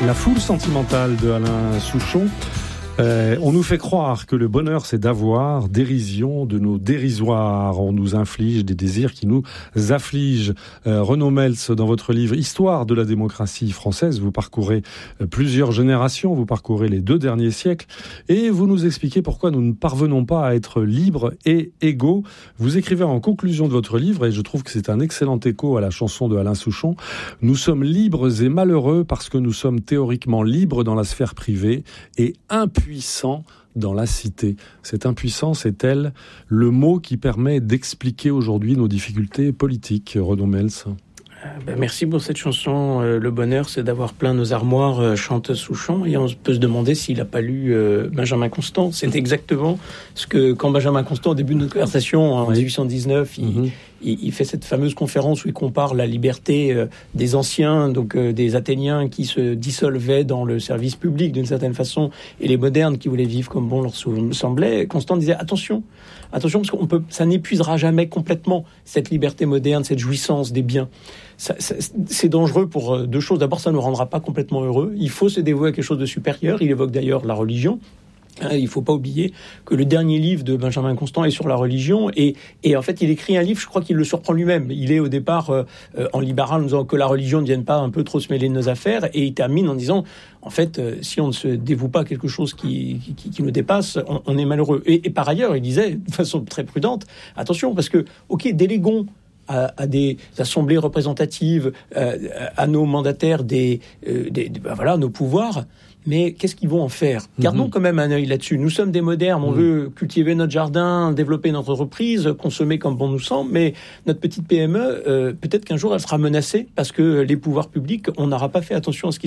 La foule sentimentale de Alain Souchon. On nous fait croire que le bonheur c'est d'avoir, dérision de nos dérisoires. On nous inflige des désirs qui nous affligent. Renaud Mels, dans votre livre Histoire de la démocratie française, vous parcourez plusieurs générations, vous parcourez les 2 derniers siècles et vous nous expliquez pourquoi nous ne parvenons pas à être libres et égaux. Vous écrivez en conclusion de votre livre, et je trouve que c'est un excellent écho à la chanson de Alain Souchon, « Nous sommes libres et malheureux parce que nous sommes théoriquement libres dans la sphère privée et impuissants dans la cité ». Cette impuissance est-elle le mot qui permet d'expliquer aujourd'hui nos difficultés politiques, Renaud Mels ? Merci pour cette chanson. Le bonheur, c'est d'avoir plein nos armoires, chante Souchon. Et on peut se demander s'il n'a pas lu Benjamin Constant. C'est exactement ce que, quand Benjamin Constant, au début de notre conversation, en 1819, il fait cette fameuse conférence où il compare la liberté des anciens, donc des Athéniens qui se dissolvaient dans le service public d'une certaine façon, et les modernes qui voulaient vivre comme bon leur semblait. Constant disait attention, parce que ça n'épuisera jamais complètement cette liberté moderne, cette jouissance des biens. C'est dangereux pour 2 choses. D'abord, ça ne nous rendra pas complètement heureux. Il faut se dévouer à quelque chose de supérieur. Il évoque d'ailleurs la religion. Il ne faut pas oublier que le dernier livre de Benjamin Constant est sur la religion et en fait il écrit un livre, je crois qu'il le surprend lui-même. Il est au départ en libéral en disant que la religion ne vienne pas un peu trop se mêler de nos affaires, et il termine en disant en fait si on ne se dévoue pas à quelque chose qui nous dépasse, on est malheureux. Et par ailleurs il disait de façon très prudente, attention parce que déléguons à des assemblées représentatives, à nos mandataires nos pouvoirs, mais qu'est-ce qu'ils vont en faire ? Gardons quand même un œil là-dessus. Nous sommes des modernes, on veut cultiver notre jardin, développer notre entreprise, consommer comme bon nous semble, mais notre petite PME, peut-être qu'un jour elle sera menacée parce que les pouvoirs publics, on n'aura pas fait attention à ce qui